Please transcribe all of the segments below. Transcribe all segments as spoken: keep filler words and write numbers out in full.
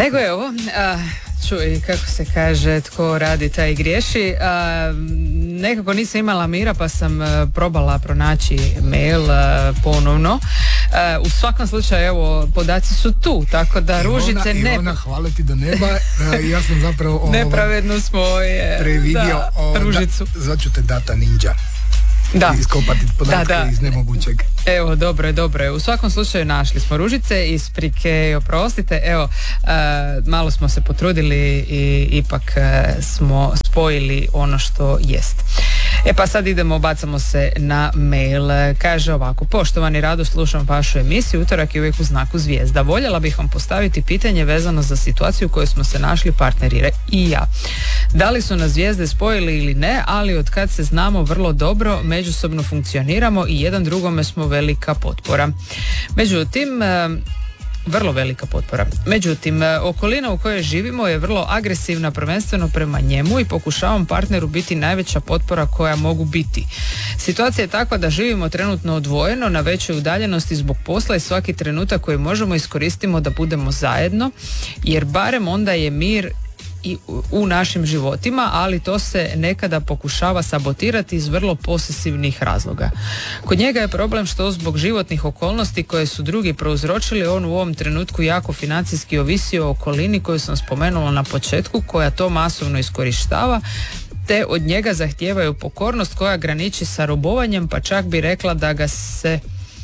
Nego je ovo, a, čuj, kako se kaže, tko radi taj i griješi. A, nekako nisam imala mira pa sam a, probala pronaći mail a, ponovno. A, u svakom slučaju, evo, podaci su tu, tako da Ružice ne... Ivona, hvala ti do neba, ja sam zapravo... Ovaj, nepravedno smo je... Previdio, da, o, Ružicu. Da, zvaću te Data Ninja. Da. Iskopati podatke da, da. iz nemogućeg. Evo, dobro je, dobro je. U svakom slučaju našli smo Ružice, isprike, oprostite. Evo, uh, malo smo se potrudili i ipak uh, smo spojili ono što jest. E pa sad idemo, bacamo se na mail. Kaže ovako: poštovani Rado, slušam vašu emisiju, utorak je uvijek u znaku zvijezda. Voljela bih vam postaviti pitanje vezano za situaciju u kojoj smo se našli partneri i ja. Da li su nas zvijezde spojili ili ne, ali od kad se znamo vrlo dobro, međusobno funkcioniramo i jedan drugome smo velika potpora. Međutim, vrlo velika potpora. Međutim, okolina u kojoj živimo je vrlo agresivna, prvenstveno prema njemu, i pokušavam partneru biti najveća potpora koja mogu biti. Situacija je takva da živimo trenutno odvojeno, na većoj udaljenosti zbog posla, i svaki trenutak koji možemo iskoristimo da budemo zajedno, jer barem onda je mir i u našim životima, ali to se nekada pokušava sabotirati iz vrlo posesivnih razloga. Kod njega je problem što zbog životnih okolnosti koje su drugi prouzročili, on u ovom trenutku jako financijski ovisi o okolini koju sam spomenula na početku, koja to masovno iskorištava, te od njega zahtijevaju pokornost koja graniči sa robovanjem, pa čak bi rekla da ga se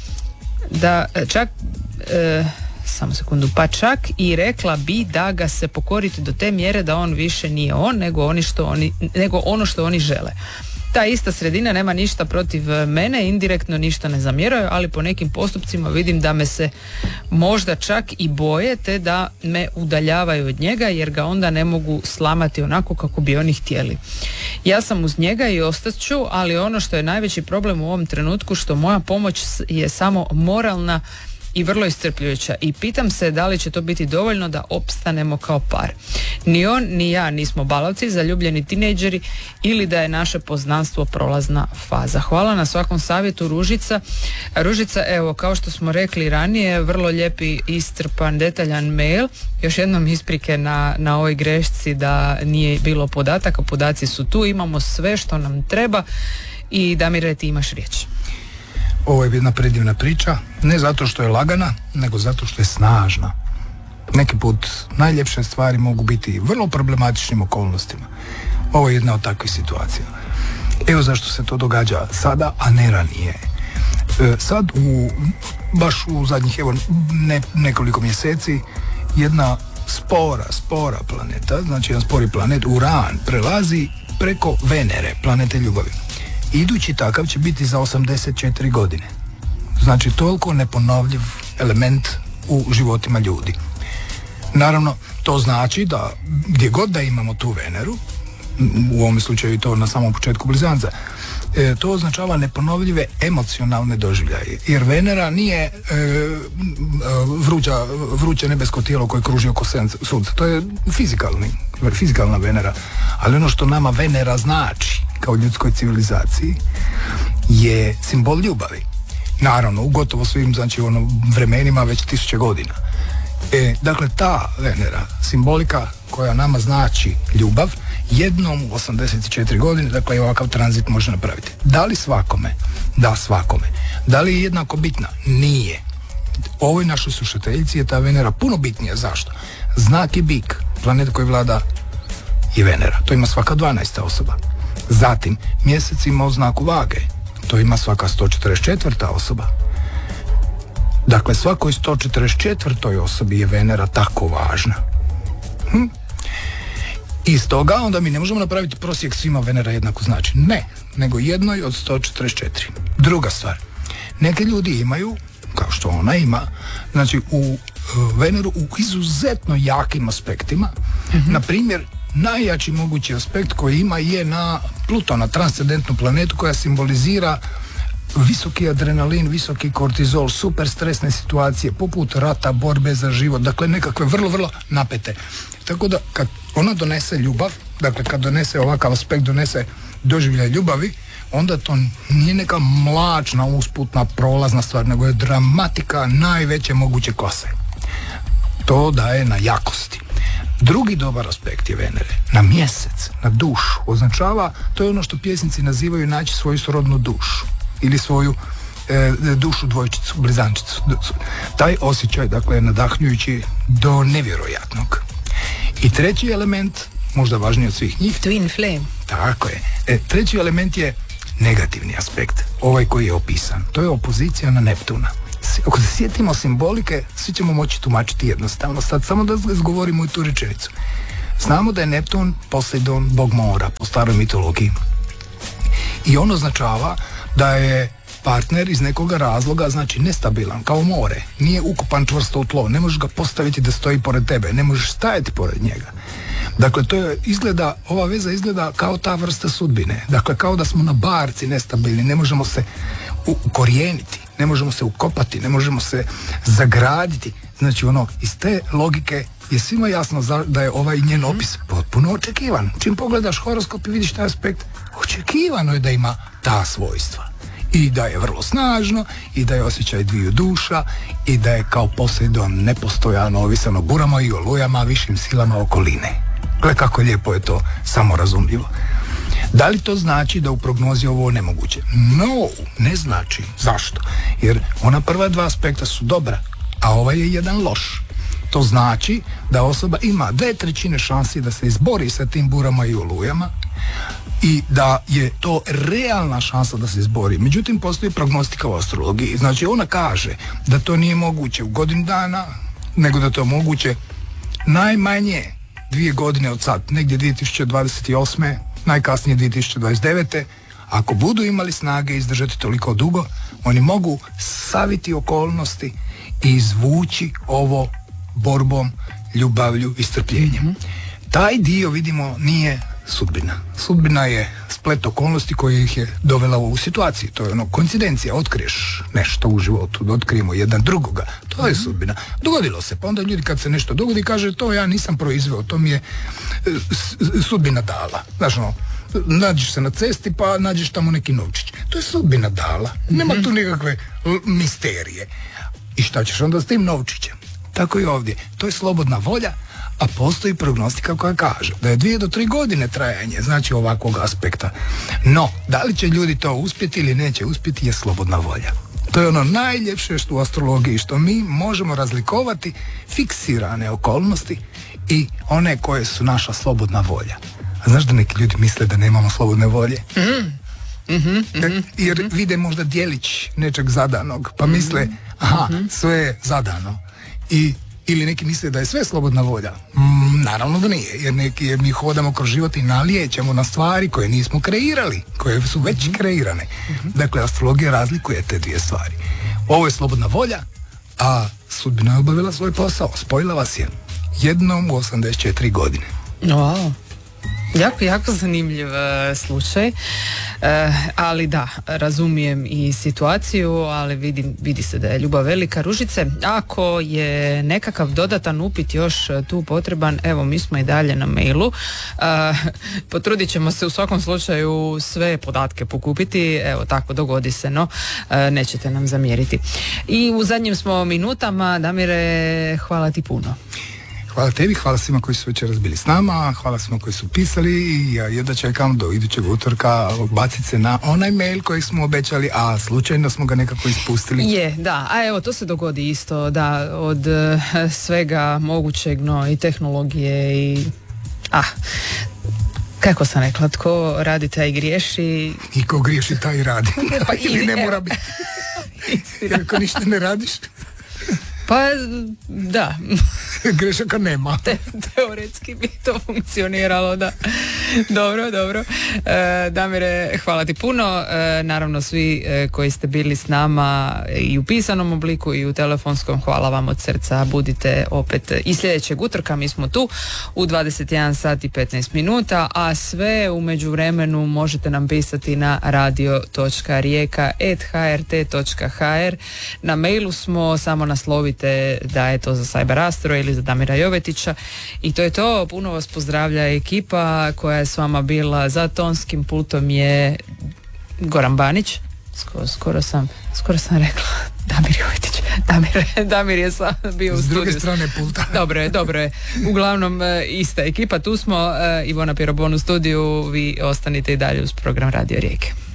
da čak e, samo sekundu, pa čak i rekla bi da ga se pokoriti do te mjere da on više nije on, nego, oni što oni, nego ono što oni žele. Ta ista sredina nema ništa protiv mene, indirektno ništa ne zamjeraju, ali po nekim postupcima vidim da me se možda čak i boje, te da me udaljavaju od njega, jer ga onda ne mogu slamati onako kako bi oni htjeli. Ja sam uz njega i ostat ću, ali ono što je najveći problem u ovom trenutku, što moja pomoć je samo moralna i vrlo iscrpljujuća, i pitam se da li će to biti dovoljno da opstanemo kao par. Ni on ni ja nismo balavci, zaljubljeni tinejdžeri, ili da je naše poznanstvo prolazna faza. Hvala na svakom savjetu, Ružica. Ružica, evo, kao što smo rekli ranije, vrlo lijepi, iscrpan, detaljan mail. Još jednom isprike na, na ovoj grešci da nije bilo podataka. Podaci su tu, imamo sve što nam treba, i Damire, ti imaš riječ. Ovo je jedna predivna priča, ne zato što je lagana, nego zato što je snažna. Neki put najljepše stvari mogu biti vrlo problematičnim okolnostima. Ovo je jedna od takvih situacija. Evo zašto se to događa sada, a ne ranije. E, sad, u, baš u zadnjih evo, ne, nekoliko mjeseci, jedna spora, spora planeta, znači jedan spori planet, Uran, prelazi preko Venere, planete ljubavi. Idući takav će biti za osamdeset četiri godine. Znači toliko neponovljiv element u životima ljudi. Naravno, to znači da gdje god da imamo tu Veneru, u ovom slučaju i to na samom početku blizanca, e, to označava neponovljive emocionalne doživljaje. Jer Venera nije e, vruća, vruće nebesko tijelo koje kruži oko Sunca. To je fizikalni, fizikalna Venera. Ali ono što nama Venera znači kao ljudskoj civilizaciji je simbol ljubavi. Naravno, u gotovo svim, znači ono, vremenima već tisuće godina. E, dakle, ta Venera, simbolika koja nama znači ljubav, jednom u osamdeset četiri godine, dakle, i ovakav tranzit može napraviti. Da li svakome? Da, svakome. Da li je jednako bitna? Nije. Ovoj našoj slušateljici je ta Venera puno bitnija. Zašto? Znak je bik, planet koji vlada je Venera. To ima svaka dvanaesta osoba. Zatim, mjesec ima u znaku vage. To ima svaka sto četrdeset četvrta osoba. Dakle, svakoj sto četrdeset četvrtoj osobi je Venera tako važna. Hm? I stoga onda mi ne možemo napraviti prosjek svima Venera jednako znači. Ne, nego jednoj od sto četrdeset četiri. Druga stvar, neki ljudi imaju, kao što ona ima, znači u uh, Veneru u izuzetno jakim aspektima. Mm-hmm. Na primjer, najjači mogući aspekt koji ima je na Plutona, transcendentnu planetu koja simbolizira visoki adrenalin, visoki kortizol, super stresne situacije, poput rata, borbe za život, dakle nekakve vrlo, vrlo napete. Tako da kad ona donese ljubav, dakle kad donese ovakav aspekt, donese doživljaj ljubavi, onda to nije neka mlačna, usputna, prolazna stvar, nego je dramatika najveće moguće klase. To daje na jakosti. Drugi dobar aspekt je Venere na mjesec, na dušu. Označava, to je ono što pjesnici nazivaju naći svoju srodnu dušu ili svoju e, dušu dvojčicu, blizančicu. Taj osjećaj, dakle, je nadahnjujući do nevjerojatnog. I treći element, možda važniji od svih njih, Twin flame. Tako je. E, treći element je negativni aspekt, ovaj koji je opisan. To je opozicija na Neptuna. Ako se sjetimo simbolike, svi ćemo moći tumačiti jednostavno. Sad samo da izgovorimo i tu rečenicu. Znamo da je Neptun Poseidon, bog mora, po staroj mitologiji. I on označava da je partner iz nekoga razloga, znači nestabilan, kao more. Nije ukopan čvrsto u tlo, ne možeš ga postaviti da stoji pored tebe, ne možeš stajati pored njega. Dakle, to je, izgleda, ova veza izgleda kao ta vrsta sudbine. Dakle, kao da smo na barci nestabilni, ne možemo se ukorijeniti, ne možemo se ukopati, ne možemo se zagraditi. Znači, ono, iz te logike je svima jasno da je ovaj njen opis potpuno očekivan. Čim pogledaš horoskop i vidiš taj aspekt, očekivano je da ima ta svojstva. I da je vrlo snažno, i da je osjećaj dviju duša, i da je kao Poseidon nepostojano ovisan o burama i olujama, višim silama okoline. Gle kako lijepo je to samorazumljivo. Da li to znači da u prognozi ovo nemoguće? No, ne znači. Zašto? Jer ona prva dva aspekta su dobra, a ovaj je jedan loš. To znači da osoba ima dve trećine šansi da se izbori sa tim burama i olujama i da je to realna šansa da se izbori. Međutim, postoji prognostika u astrologiji. Znači, ona kaže da to nije moguće u godinu dana, nego da to je moguće najmanje dvije godine od sad, negdje dvije tisuće dvadeset osme, najkasnije dvije tisuće dvadeset devete. Ako budu imali snage izdržati toliko dugo, oni mogu saviti okolnosti i izvući ovo borbom, ljubavlju i strpljenjem. Mm-hmm. Taj dio, vidimo, nije sudbina. Sudbina je splet okolnosti koje ih je dovela u ovu situaciju. To je ono koincidencija, otkriješ nešto u životu, da otkrijemo jedan drugoga. To je sudbina. Dogodilo se, pa onda ljudi kad se nešto dogodi kaže to ja nisam proizveo, to mi je e, sudbina dala. Znaš ono, nađeš se na cesti pa nađeš tamo neki novčić. To je sudbina dala. Nema tu nikakve misterije. I šta ćeš onda s tim novčićem? Tako i ovdje. To je slobodna volja, a postoji prognostika koja kaže da je dvije do tri godine trajanje, znači ovakvog aspekta. No, da li će ljudi to uspjeti ili neće uspjeti je slobodna volja. To je ono najljepše što u astrologiji, što mi možemo razlikovati fiksirane okolnosti i one koje su naša slobodna volja. A znaš da neki ljudi misle da nemamo slobodne volje? Mm. Mm-hmm, mm-hmm, jer mm-hmm. vide možda dijelić nečeg zadanog, pa misle, aha, mm-hmm. sve je zadano. I, ili neki misle da je sve slobodna volja. Mm, naravno da nije, jer, neki, jer mi hodamo kroz život i nalijećemo na stvari koje nismo kreirali, koje su već mm-hmm. kreirane. Mm-hmm. Dakle, astrologija razlikuje te dvije stvari. Ovo je slobodna volja, a sudbina je obavila svoj posao. Spojila vas je jednom u osamdeset četiri godine. Wow. Jako, jako zanimljiv uh, slučaj, uh, ali da, razumijem i situaciju, ali vidim, vidi se da je ljubav velika. Ružice, ako je nekakav dodatan upit još tu potreban, evo mi smo i dalje na mailu, uh, potrudit ćemo se u svakom slučaju sve podatke pokupiti, evo tako dogodi se, no uh, nećete nam zamjeriti. I u zadnjim smo minutama, Damire, hvala ti puno. Hvala tebi, hvala svima koji su večeras bili s nama, hvala svima koji su pisali i ja jedva čekam do idućeg utorka baciti se na onaj mail koji smo obećali, a slučajno smo ga nekako ispustili. Je, da, a evo to se dogodi isto, da, od uh, svega mogućeg, no i tehnologije i ah, kako sam rekla, tko radi taj griješi. I ko griješi taj radi. Pa ili ne mora biti. Jer ako ništa ne radiš. Pa, da. Grešaka nema. Te, teoretski bi to funkcioniralo, da. Dobro, dobro. E, Damire, hvala ti puno. E, naravno, svi e, koji ste bili s nama i u pisanom obliku i u telefonskom, hvala vam od srca. Budite opet i sljedećeg utorka. Mi smo tu u dvadeset jedan sat i petnaest minuta, a sve u međuvremenu možete nam pisati na radio točka rijeka at h r t točka h r. Na mailu smo, samo naslovite da je to za Cyber Astro ili za Damira Jovetića i to je to. Puno vas pozdravlja ekipa koja je s vama bila. Za tonskim pultom je Goran Banić. Skoro, skoro sam skoro sam rekla Damir Jovitić. Damir, Damir je sam bio u S studiju. druge strane pulta. Dobro je, dobro je. Uglavnom, ista ekipa, tu smo. Ivona Pirobon u studiju, vi ostanite i dalje uz program Radio Rijeke.